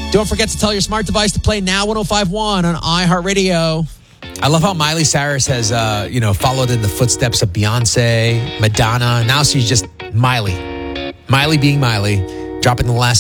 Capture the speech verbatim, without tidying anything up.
Don't forget to tell your smart device to play Now one oh five point one on iHeartRadio. I love how Miley Cyrus has, uh, you know, followed in the footsteps of Beyonce, Madonna. Now she's just Miley. Miley being Miley, dropping the last